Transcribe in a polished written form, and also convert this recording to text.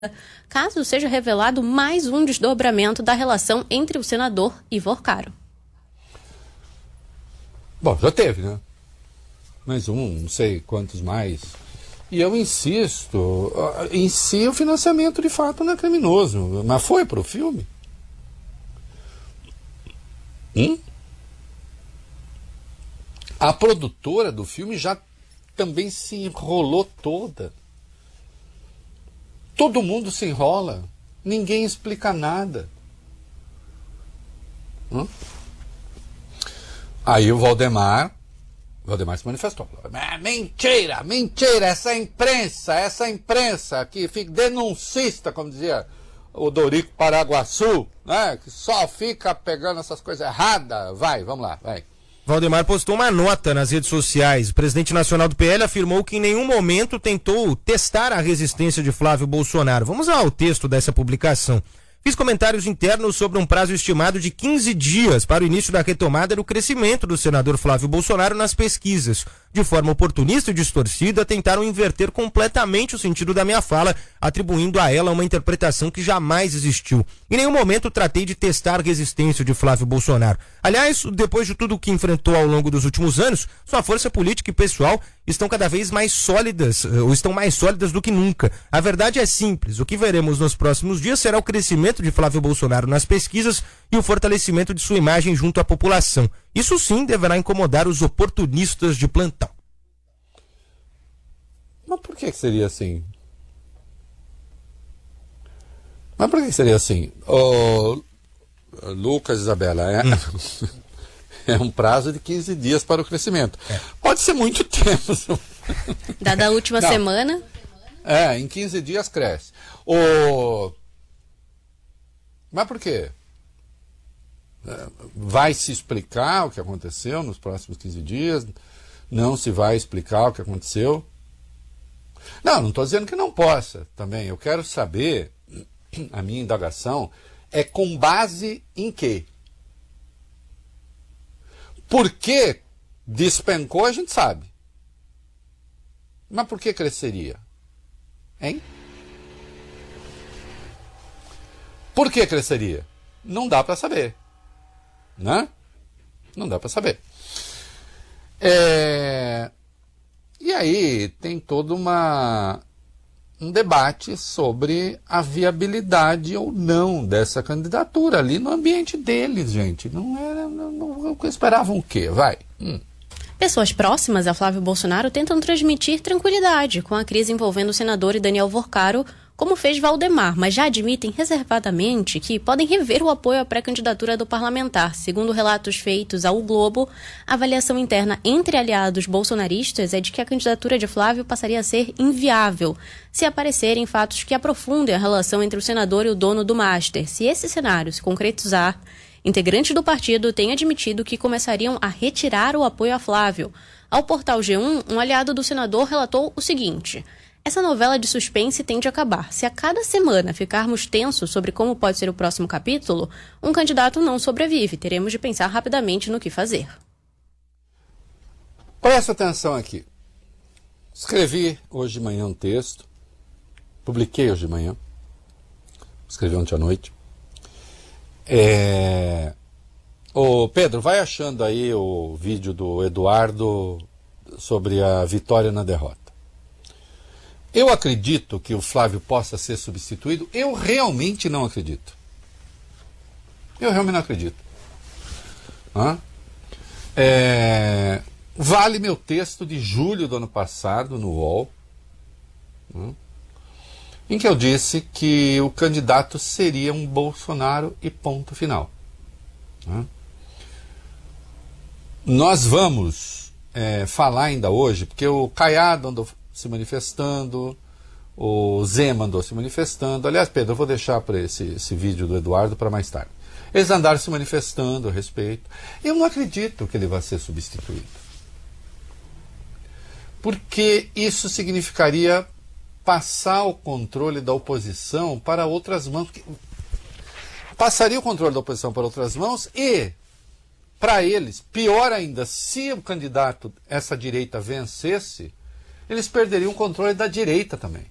caso seja revelado mais um desdobramento da relação entre o senador e Vorcaro. Bom, já teve, né? Mais um, não sei quantos mais. E eu insisto, em si o financiamento de fato não é criminoso, mas foi para o filme? A produtora do filme já também se enrolou toda. Todo mundo se enrola, ninguém explica nada. Aí o Valdemar se manifestou. Mentira, mentira, essa imprensa que fica denuncista, como dizia o Dorico Paraguaçu, né, que só fica pegando essas coisas erradas. Vamos lá. Valdemar postou uma nota nas redes sociais. O presidente nacional do PL afirmou que em nenhum momento tentou testar a resistência de Flávio Bolsonaro. Vamos ao texto dessa publicação. Fiz comentários internos sobre um prazo estimado de 15 dias para o início da retomada do crescimento do senador Flávio Bolsonaro nas pesquisas. De forma oportunista e distorcida, tentaram inverter completamente o sentido da minha fala, atribuindo a ela uma interpretação que jamais existiu. Em nenhum momento tratei de testar a resistência de Flávio Bolsonaro. Aliás, depois de tudo o que enfrentou ao longo dos últimos anos, sua força política e pessoal estão cada vez mais sólidas, ou estão mais sólidas do que nunca. A verdade é simples. O que veremos nos próximos dias será o crescimento de Flávio Bolsonaro nas pesquisas e o fortalecimento de sua imagem junto à população. Isso sim deverá incomodar os oportunistas de plantão. Mas por que seria assim? Lucas, Isabela, é um prazo de 15 dias para o crescimento. Pode ser muito tempo. Dada a última semana. Em 15 dias cresce. Mas por quê? Vai se explicar o que aconteceu nos próximos 15 dias? Não se vai explicar o que aconteceu? Não estou dizendo que não possa também. Eu quero saber, a minha indagação é com base em quê? Por que despencou, a gente sabe. Mas por que cresceria? Hein? Por que cresceria? Não dá para saber. Né? Não dá para saber. E aí tem todo um debate sobre a viabilidade ou não dessa candidatura ali no ambiente deles, gente. Não esperavam o quê? Pessoas próximas a Flávio Bolsonaro tentam transmitir tranquilidade com a crise envolvendo o senador e Daniel Vorcaro, como fez Valdemar, mas já admitem reservadamente que podem rever o apoio à pré-candidatura do parlamentar. Segundo relatos feitos ao Globo, a avaliação interna entre aliados bolsonaristas é de que a candidatura de Flávio passaria a ser inviável se aparecerem fatos que aprofundem a relação entre o senador e o dono do Master. Se esse cenário se concretizar, integrantes do partido têm admitido que começariam a retirar o apoio a Flávio. Ao portal G1, um aliado do senador relatou o seguinte: essa novela de suspense tende a acabar. Se a cada semana ficarmos tensos sobre como pode ser o próximo capítulo, um candidato não sobrevive. Teremos de pensar rapidamente no que fazer. Presta atenção aqui. Escrevi hoje de manhã um texto. Publiquei hoje de manhã. Escrevi ontem à noite. Ô Pedro, vai achando aí o vídeo do Eduardo sobre a vitória na derrota. Eu acredito que o Flávio possa ser substituído? Eu realmente não acredito. Vale meu texto de julho do ano passado no UOL, em que eu disse que o candidato seria um Bolsonaro e ponto final. Nós vamos falar ainda hoje, porque o Caiado andou se manifestando, o Zema andou se manifestando. Aliás, Pedro, eu vou deixar para esse vídeo do Eduardo para mais tarde. Eles andaram se manifestando a respeito. Eu não acredito que ele vai ser substituído. Porque isso significaria passar o controle da oposição para outras mãos. Passaria o controle da oposição para outras mãos e, para eles, pior ainda, se o candidato, essa direita, vencesse, eles perderiam o controle da direita também.